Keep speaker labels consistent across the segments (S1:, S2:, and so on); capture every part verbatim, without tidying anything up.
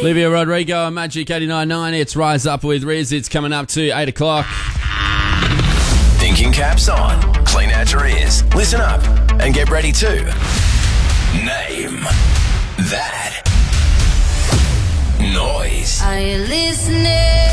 S1: Olivia Rodrigo on Magic eighty-nine point nine. It's Rise Up with Riz. It's coming up to eight o'clock.
S2: Thinking caps on. Clean out your ears. Listen up and get ready to name that noise.
S3: Are you listening?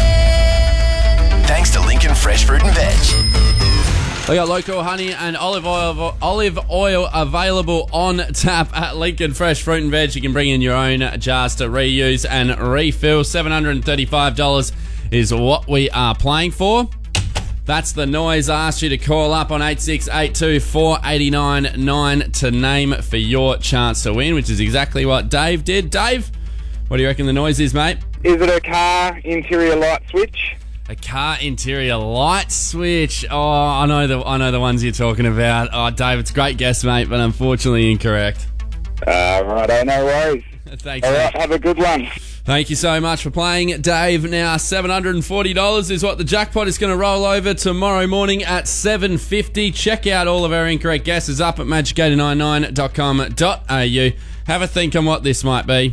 S2: Thanks to Lincoln Fresh Fruit and Veg.
S1: We got local honey and olive oil olive oil available on tap at Lincoln Fresh Fruit and Veg. You can bring in your own jars to reuse and refill. seven hundred thirty-five dollars is what we are playing for. That's the noise. I asked you to call up on eight six eight two, four eight nine nine to name for your chance to win, which is exactly what Dave did. Dave, what do you reckon the noise is, mate?
S4: Is it a car interior light switch?
S1: A car interior light switch. Oh, I know the I know the ones you're talking about. Oh, Dave, it's a great guess, mate, but unfortunately incorrect.
S4: Uh, right, no worries.
S1: Thanks.
S4: All right, have a good one.
S1: Thank you so much for playing, Dave. Now, seven hundred forty dollars is what the jackpot is going to roll over tomorrow morning at seven fifty. Check out all of our incorrect guesses up at magic eight nine nine dot com dot a u. Have a think on what this might be.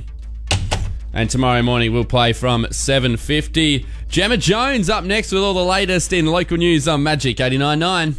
S1: And tomorrow morning we'll play from seven fifty. Gemma Jones up next with all the latest in local news on Magic eighty-nine point nine.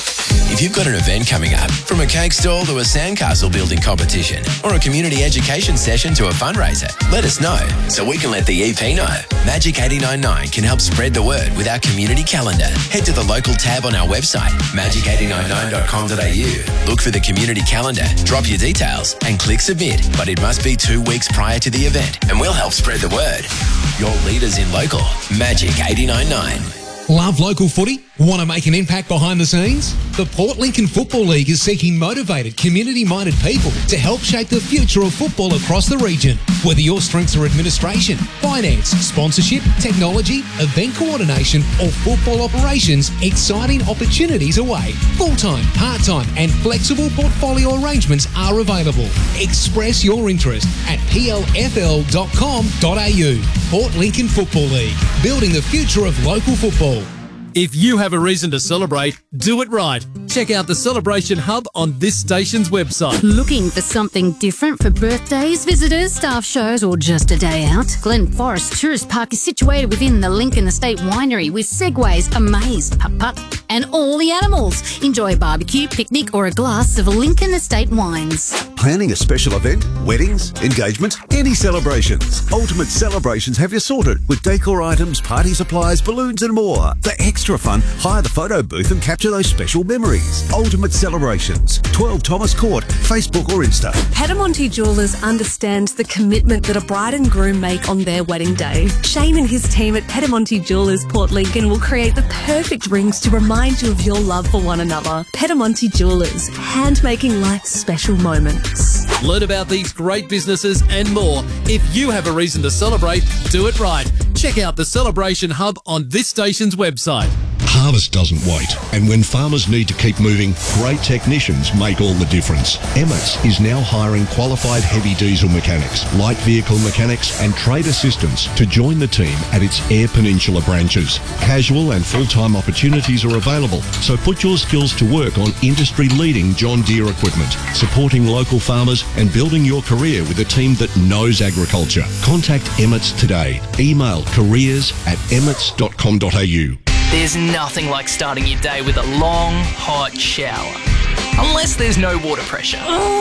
S2: If you've got an event coming up, from a cake stall to a sandcastle building competition or a community education session to a fundraiser, let us know so we can let the E P know. Magic eighty-nine point nine can help spread the word with our community calendar. Head to the local tab on our website, magic eight nine nine dot com dot a u. Look for the community calendar, drop your details and click submit. But it must be two weeks prior to the event and we'll help spread the word. Your leaders in local, Magic eighty-nine point nine.
S5: Love local footy? Want to make an impact behind the scenes? The Port Lincoln Football League is seeking motivated, community-minded people to help shape the future of football across the region. Whether your strengths are administration, finance, sponsorship, technology, event coordination, or football operations, exciting opportunities await. Full-time, part-time, and flexible portfolio arrangements are available. Express your interest at p l f l dot com dot a u. Port Lincoln Football League, building the future of local football.
S6: If you have a reason to celebrate, do it right. Check out the Celebration Hub on this station's website.
S3: Looking for something different for birthdays, visitors, staff shows, or just a day out? Glen Forest Tourist Park is situated within the Lincoln Estate Winery with segways, a maze, putt-putt, and all the animals. Enjoy a barbecue, picnic, or a glass of Lincoln Estate wines.
S7: Planning a special event, weddings, engagements, any celebrations. Ultimate Celebrations have you sorted with decor items, party supplies, balloons and more. For extra fun, hire the photo booth and capture those special memories. Ultimate Celebrations, twelve Thomas Court, Facebook or Insta.
S8: Petamonte Jewellers understands the commitment that a bride and groom make on their wedding day. Shane and his team at Petamonte Jewellers Port Lincoln will create the perfect rings to remind you of your love for one another. Petamonte Jewellers, hand-making life's special moments.
S6: Learn about these great businesses and more. If you have a reason to celebrate, do it right. Check out the Celebration Hub on this station's website.
S9: Harvest doesn't wait, and when farmers need to keep moving, great technicians make all the difference. Emmets is now hiring qualified heavy diesel mechanics, light vehicle mechanics and trade assistants to join the team at its Eyre Peninsula branches. Casual and full-time opportunities are available, so put your skills to work on industry-leading John Deere equipment, supporting local farmers and building your career with a team that knows agriculture. Contact Emmets today. Email careers at emmets dot com dot a u.
S10: There's nothing like starting your day with a long, hot shower. Unless there's no water pressure.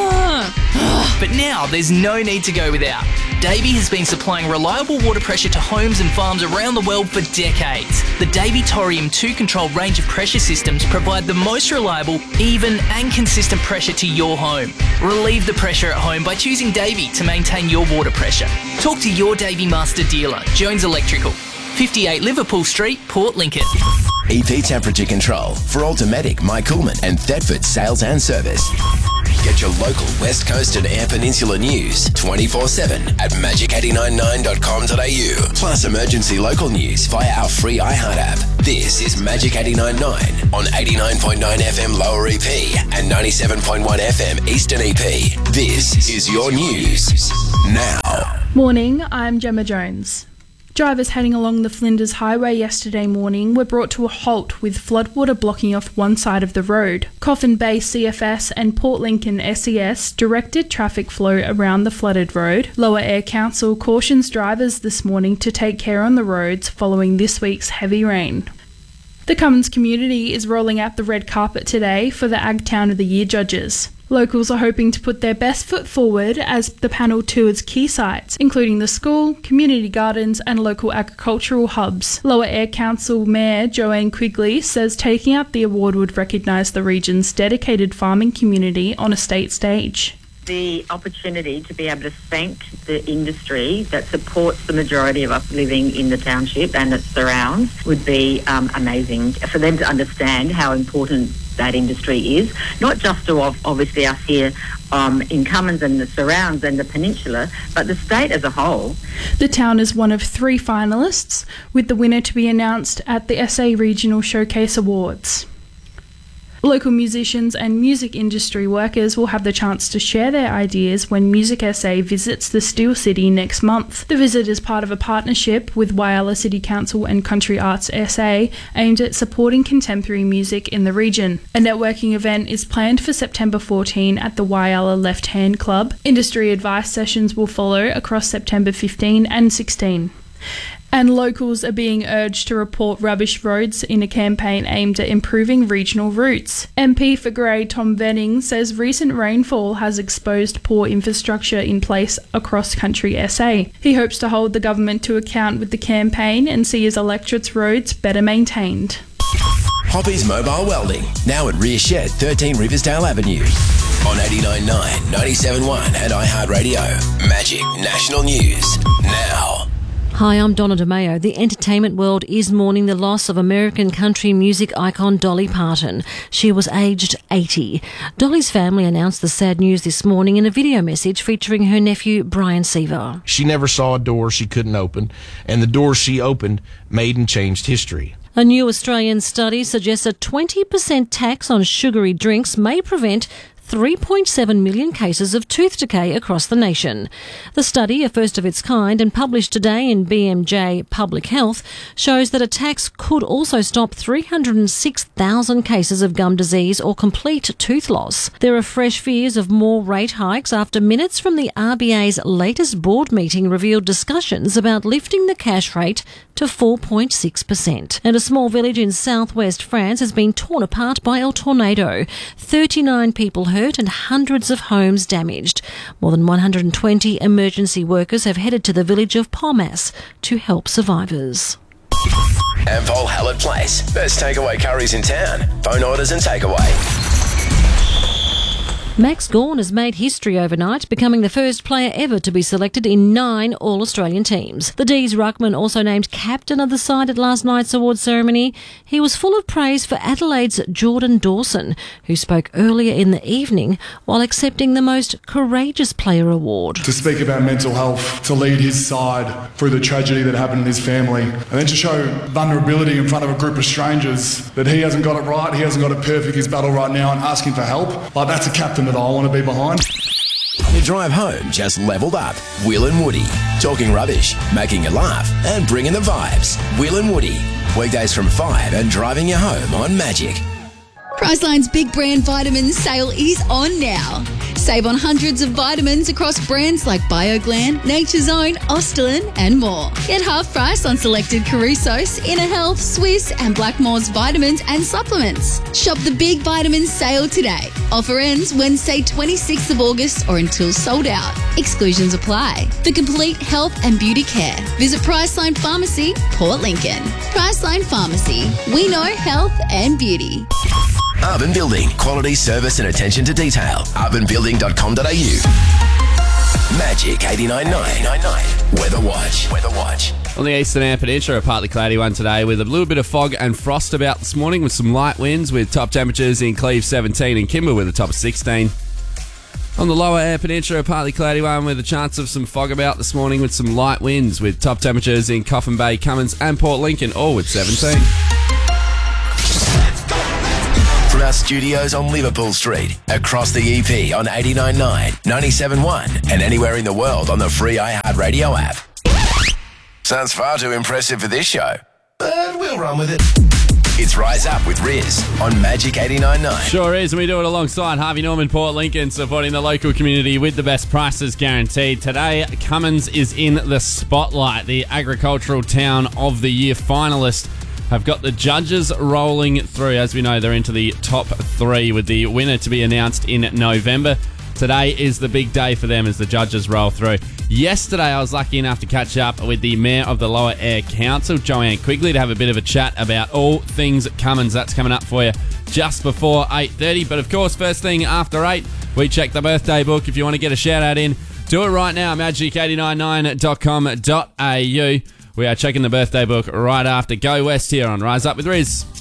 S10: But now there's no need to go without. Davey has been supplying reliable water pressure to homes and farms around the world for decades. The Davey Torium two control range of pressure systems provide the most reliable, even and consistent pressure to your home. Relieve the pressure at home by choosing Davey to maintain your water pressure. Talk to your Davey Master dealer, Jones Electrical. fifty-eight Liverpool Street, Port Lincoln.
S2: E P Temperature Control for Automatic, Mike Coolman and Thetford Sales and Service. Get your local West Coast and Eyre Peninsula news twenty-four seven at magic eight nine nine dot com dot a u. Plus emergency local news via our free iHeart app. This is Magic eighty-nine point nine on eighty-nine point nine F M Lower E P and ninety-seven point one F M Eastern E P. This is your news now.
S11: Morning, I'm Gemma Jones. Drivers heading along the Flinders Highway yesterday morning were brought to a halt with floodwater blocking off one side of the road. Coffin Bay C F S and Port Lincoln S E S directed traffic flow around the flooded road. Lower Air Council cautions drivers this morning to take care on the roads following this week's heavy rain. The Cummins community is rolling out the red carpet today for the Ag Town of the Year judges. Locals are hoping to put their best foot forward as the panel tours key sites, including the school, community gardens and local agricultural hubs. Lower Air Council Mayor Joanne Quigley says taking up the award would recognise the region's dedicated farming community on a state stage.
S12: The opportunity to be able to thank the industry that supports the majority of us living in the township and its surrounds would be um, amazing. For them to understand how important that industry is, not just to obviously us here um, in Cummins and the surrounds and the peninsula, but the state as a whole.
S11: The town is one of three finalists, with the winner to be announced at the S A Regional Showcase Awards. Local musicians and music industry workers will have the chance to share their ideas when Music S A visits the Steel City next month. The visit is part of a partnership with Whyalla City Council and Country Arts S A aimed at supporting contemporary music in the region. A networking event is planned for September fourteenth at the Whyalla Left Hand Club. Industry advice sessions will follow across September fifteenth and sixteenth. And locals are being urged to report rubbish roads in a campaign aimed at improving regional routes. M P for Grey Tom Venning says recent rainfall has exposed poor infrastructure in place across country S A. He hopes to hold the government to account with the campaign and see his electorate's roads better maintained.
S2: Hoppy's Mobile Welding, now at Rear Shed, thirteen Riversdale Avenue. On eighty-nine point nine, ninety-seven point one and iHeartRadio. Magic National News, now.
S13: Hi, I'm Donna DeMeo. The entertainment world is mourning the loss of American country music icon Dolly Parton. She was aged eighty. Dolly's family announced the sad news this morning in a video message featuring her nephew, Brian Seaver.
S14: She never saw a door she couldn't open, and the door she opened made and changed history.
S13: A new Australian study suggests a twenty percent tax on sugary drinks may prevent three point seven million cases of tooth decay across the nation. The study, a first of its kind and published today in B M J Public Health, shows that a tax could also stop three hundred six thousand cases of gum disease or complete tooth loss. There are fresh fears of more rate hikes after minutes from the R B A's latest board meeting revealed discussions about lifting the cash rate to four point six percent. And a small village in southwest France has been torn apart by a tornado. thirty-nine people hurt and hundreds of homes damaged. More than one hundred twenty emergency workers have headed to the village of Palmas to help survivors.
S2: Ampol Hallett Place. Best takeaway curries in town. Phone orders and takeaway.
S13: Max Gawn has made history overnight, becoming the first player ever to be selected in nine All-Australian teams. The D's ruckman also named captain of the side at last night's awards ceremony. He was full of praise for Adelaide's Jordan Dawson, who spoke earlier in the evening while accepting the Most Courageous Player award.
S15: To speak about mental health, to lead his side through the tragedy that happened in his family, and then to show vulnerability in front of a group of strangers that he hasn't got it right, he hasn't got it perfect, his battle right now, and asking for help. Like, that's a captain that I want to be behind.
S2: Your drive home just levelled up. Will and Woody. Talking rubbish, making you laugh, and bringing the vibes. Will and Woody. Weekdays from five and driving you home on Magic.
S16: Priceline's big brand vitamins sale is on now. Save on hundreds of vitamins across brands like BioGland, Nature's Own, Ostalin and more. Get half price on selected Caruso's, Inner Health, Swiss and Blackmore's vitamins and supplements. Shop the big vitamins sale today. Offer ends Wednesday twenty-sixth of August or until sold out. Exclusions apply. For complete health and beauty care, visit Priceline Pharmacy, Port Lincoln. Priceline Pharmacy. We know health and beauty.
S2: Urban Building. Quality service and attention to detail. urban building dot com dot a u. Magic eighty-nine point nine. Weather Watch. Weather Watch.
S1: On the eastern Eyre Peninsula, a partly cloudy one today with a little bit of fog and frost about this morning with some light winds with top temperatures in Cleve seventeen and Kimber with a top of sixteen. On the lower Eyre Peninsula, a partly cloudy one with a chance of some fog about this morning with some light winds with top temperatures in Coffin Bay, Cummins and Port Lincoln, all with seventeen.
S2: From our studios on Liverpool Street, across the E P on eighty-nine point nine, ninety-seven point one and anywhere in the world on the free iHeartRadio app. Sounds far too impressive for this show, but we'll run with it. It's Rise Up with Riz on Magic eighty-nine point nine.
S1: Sure is, and we do it alongside Harvey Norman Port Lincoln, supporting the local community with the best prices guaranteed. Today, Cummins is in the spotlight. The Agricultural Town of the Year finalists have got the judges rolling through. As we know, they're into the top three, with the winner to be announced in November. Today is the big day for them as the judges roll through. Yesterday, I was lucky enough to catch up with the Mayor of the Lower Eyre Council, Joanne Quigley, to have a bit of a chat about all things Cummins. That's coming up for you just before eight thirty. But of course, first thing after eight, we check the birthday book. If you want to get a shout out in, do it right now, magic eight nine nine dot com dot a u. We are checking the birthday book right after Go West here on Rise Up with Riz.